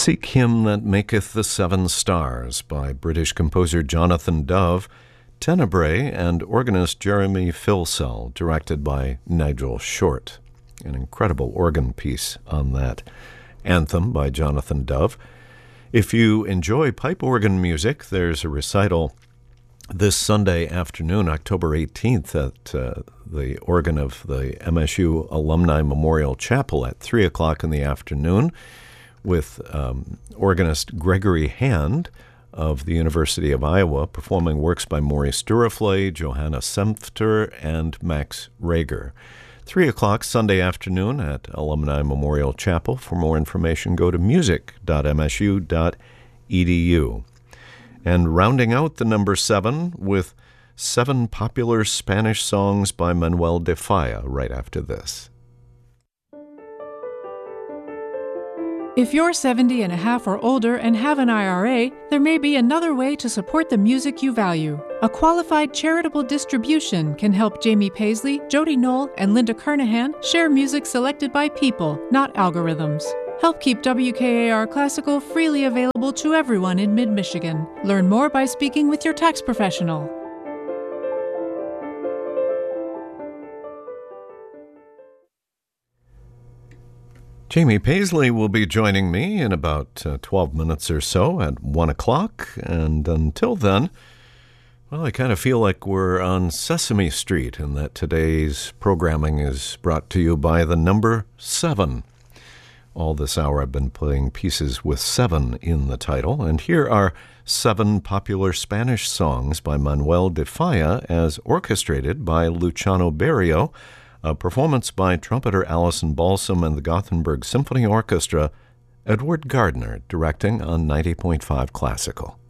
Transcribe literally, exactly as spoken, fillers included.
Seek Him That Maketh the Seven Stars by British composer Jonathan Dove, Tenebrae, and organist Jeremy Filsell, directed by Nigel Short. An incredible organ piece on that anthem by Jonathan Dove. If you enjoy pipe organ music, there's a recital this Sunday afternoon, October eighteenth, at uh, the organ of the M S U Alumni Memorial Chapel at three o'clock in the afternoon, with um, organist Gregory Hand of the University of Iowa performing works by Maurice Duraflay, Johanna Semfter, and Max Rager. three o'clock Sunday afternoon at Alumni Memorial Chapel. For more information, go to music dot m s u dot e d u. And rounding out the number seven with seven popular Spanish songs by Manuel de Falla right after this. If you're seventy and a half or older and have an I R A, there may be another way to support the music you value. A qualified charitable distribution can help Jamie Paisley, Jody Knoll, and Linda Kernahan share music selected by people, not algorithms. Help keep W K A R Classical freely available to everyone in mid-Michigan. Learn more by speaking with your tax professional. Jamie Paisley will be joining me in about uh, twelve minutes or so at one o'clock. And until then, well, I kind of feel like we're on Sesame Street and that today's programming is brought to you by the number seven. All this hour I've been playing pieces with seven in the title, and here are seven popular Spanish songs by Manuel de Falla as orchestrated by Luciano Berio, a performance by trumpeter Alison Balsam and the Gothenburg Symphony Orchestra, Edward Gardner directing on ninety point five Classical.